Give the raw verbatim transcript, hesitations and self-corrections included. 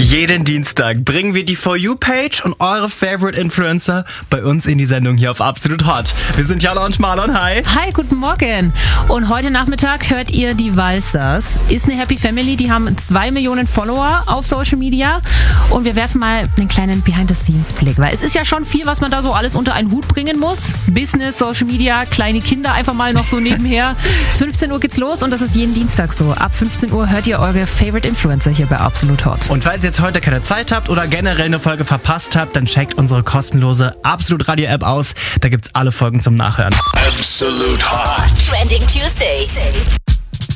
Jeden Dienstag bringen wir die For You-Page und eure Favorite Influencer bei uns in die Sendung hier auf Absolut Hot. Wir sind Jana und Marlon, hi. Hi, guten Morgen. Und heute Nachmittag hört ihr die Walsers. Ist eine Happy Family, die haben zwei Millionen Follower auf Social Media. Und wir werfen mal einen kleinen Behind-the-Scenes-Blick, weil es ist ja schon viel, was man da so alles unter einen Hut bringen muss. Business, Social Media, kleine Kinder einfach mal noch so nebenher. fünfzehn Uhr geht's los und das ist jeden Dienstag so. Ab fünfzehn Uhr hört ihr eure Favorite Influencer hier bei Absolut Hot. Und falls ihr jetzt heute keine Zeit habt oder generell eine Folge verpasst habt, dann checkt unsere kostenlose Absolut Radio App aus. Da gibt's alle Folgen zum Nachhören. Absolut Hot. Trending Tuesday.